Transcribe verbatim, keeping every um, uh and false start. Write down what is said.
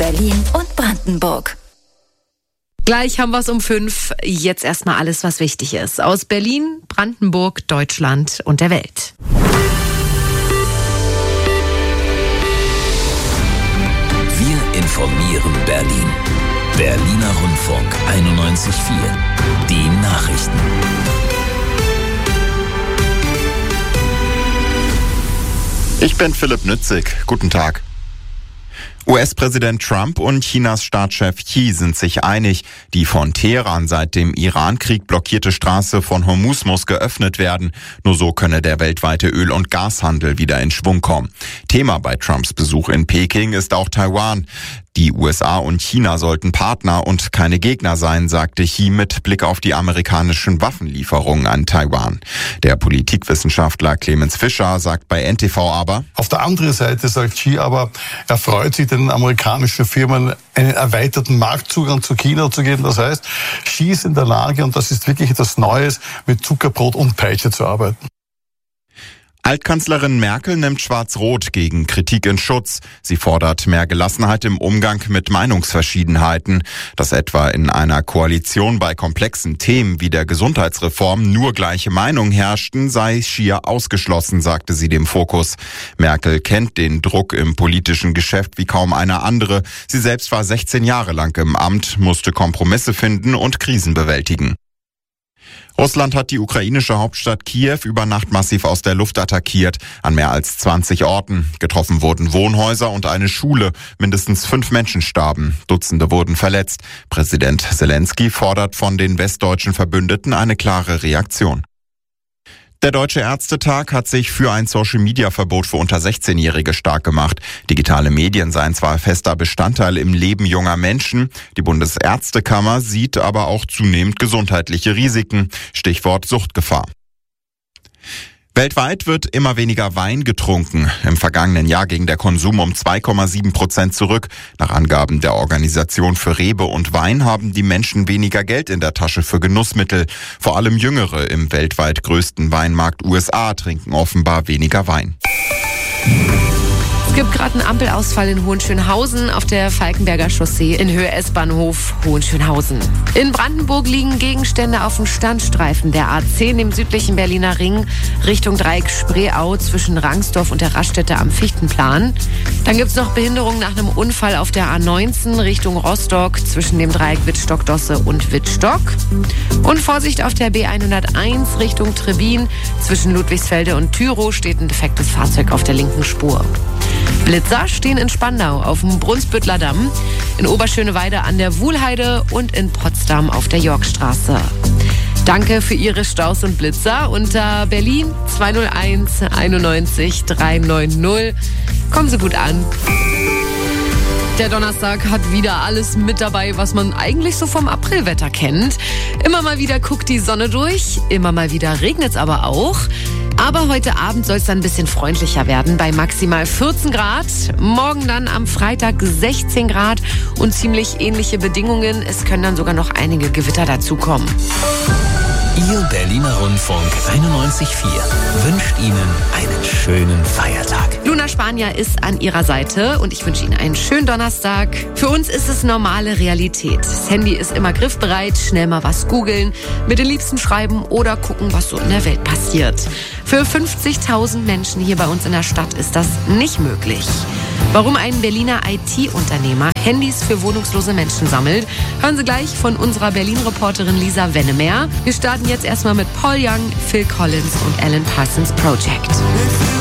Berlin und Brandenburg. Gleich haben wir es um fünf. Jetzt erstmal alles, was wichtig ist. Aus Berlin, Brandenburg, Deutschland und der Welt. Wir informieren Berlin. Berliner Rundfunk einundneunzig Komma vier. Die Nachrichten. Ich bin Philipp Nützig. Guten Tag. U S-Präsident Trump und Chinas Staatschef Xi sind sich einig, die von Teheran seit dem Iran-Krieg blockierte Straße von Hormuz muss geöffnet werden. Nur so könne der weltweite Öl- und Gashandel wieder in Schwung kommen. Thema bei Trumps Besuch in Peking ist auch Taiwan. Die U S A und China sollten Partner und keine Gegner sein, sagte Xi mit Blick auf die amerikanischen Waffenlieferungen an Taiwan. Der Politikwissenschaftler Clemens Fischer sagt bei N T V aber: Auf der anderen Seite sagt Xi aber, er freut sich, den amerikanischen Firmen einen erweiterten Marktzugang zu China zu geben. Das heißt, Xi ist in der Lage, und das ist wirklich etwas Neues, mit Zuckerbrot und Peitsche zu arbeiten. Altkanzlerin Merkel nimmt Schwarz-Rot gegen Kritik in Schutz. Sie fordert mehr Gelassenheit im Umgang mit Meinungsverschiedenheiten. Dass etwa in einer Koalition bei komplexen Themen wie der Gesundheitsreform nur gleiche Meinungen herrschten, sei schier ausgeschlossen, sagte sie dem Fokus. Merkel kennt den Druck im politischen Geschäft wie kaum eine andere. Sie selbst war sechzehn Jahre lang im Amt, musste Kompromisse finden und Krisen bewältigen. Russland hat die ukrainische Hauptstadt Kiew über Nacht massiv aus der Luft attackiert. An mehr als zwanzig Orten. Getroffen wurden Wohnhäuser und eine Schule. Mindestens fünf Menschen starben. Dutzende wurden verletzt. Präsident Zelensky fordert von den westdeutschen Verbündeten eine klare Reaktion. Der Deutsche Ärztetag hat sich für ein Social-Media-Verbot für unter sechzehnjährige stark gemacht. Digitale Medien seien zwar fester Bestandteil im Leben junger Menschen, die Bundesärztekammer sieht aber auch zunehmend gesundheitliche Risiken. Stichwort Suchtgefahr. Weltweit wird immer weniger Wein getrunken. Im vergangenen Jahr ging der Konsum um zwei Komma sieben Prozent zurück. Nach Angaben der Organisation für Rebe und Wein haben die Menschen weniger Geld in der Tasche für Genussmittel. Vor allem Jüngere im weltweit größten Weinmarkt U S A trinken offenbar weniger Wein. Es gibt gerade einen Ampelausfall in Hohenschönhausen auf der Falkenberger Chaussee in Höhe S-Bahnhof Hohenschönhausen. In Brandenburg liegen Gegenstände auf dem Standstreifen der A zehn im südlichen Berliner Ring Richtung Dreieck Spreeau zwischen Rangsdorf und der Raststätte am Fichtenplan. Dann gibt es noch Behinderungen nach einem Unfall auf der A neunzehn Richtung Rostock zwischen dem Dreieck Wittstock-Dosse und Wittstock. Und Vorsicht auf der B hunderteins Richtung Trebin zwischen Ludwigsfelde und Tyrow steht ein defektes Fahrzeug auf der linken Spur. Blitzer stehen in Spandau auf dem Brunsbüttler Damm, in Oberschöneweide an der Wuhlheide und in Potsdam auf der Yorkstraße. Danke für Ihre Staus und Blitzer unter Berlin zwei null eins einundneunzig dreihundertneunzig. Kommen Sie gut an. Der Donnerstag hat wieder alles mit dabei, was man eigentlich so vom Aprilwetter kennt. Immer mal wieder guckt die Sonne durch, immer mal wieder regnet es aber auch. Aber heute Abend soll es dann ein bisschen freundlicher werden bei maximal vierzehn Grad. Morgen dann am Freitag sechzehn Grad und ziemlich ähnliche Bedingungen. Es können dann sogar noch einige Gewitter dazukommen. Ihr Berliner Rundfunk einundneunzig Komma vier wünscht Ihnen einen schönen Feiertag. Luna Spanier ist an Ihrer Seite und ich wünsche Ihnen einen schönen Donnerstag. Für uns ist es normale Realität. Das Handy ist immer griffbereit, schnell mal was googeln, mit den Liebsten schreiben oder gucken, was so in der Welt passiert. Für fünfzigtausend Menschen hier bei uns in der Stadt ist das nicht möglich. Warum ein Berliner I T-Unternehmer Handys für wohnungslose Menschen sammelt, hören Sie gleich von unserer Berlin-Reporterin Lisa Wennemer. Wir starten jetzt erstmal mit Paul Young, Phil Collins und Alan Parsons Project.